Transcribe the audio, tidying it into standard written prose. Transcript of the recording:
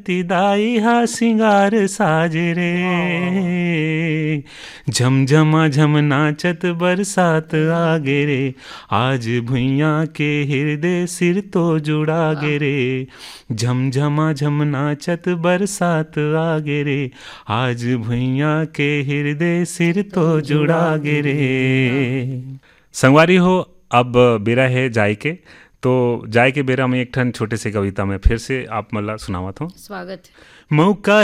तिदाई हा सिंगार साज रे, झमझमा झम नाचत बरसात आगे रे, आज भुइयां के हृदय सिर तो जुड़ा गे रे, झमझमा झम नाचत बरसात आगे रे, आज भुइयां के हृदय सिर तो जुड़ा गे रे। संगवारी हो, अब बेरा है जाय के, तो जाय के बेरा में एक ठन छोटे से कविता में फिर से आप मला सुनावत हो। स्वागत। मौका